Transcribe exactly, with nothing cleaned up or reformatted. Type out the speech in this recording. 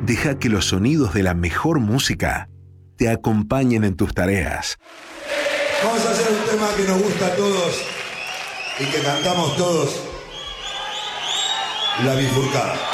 Deja que los sonidos de la mejor música te acompañen en tus tareas. Vamos a hacer un tema que nos gusta a todos y que cantamos todos. La Bifurcada.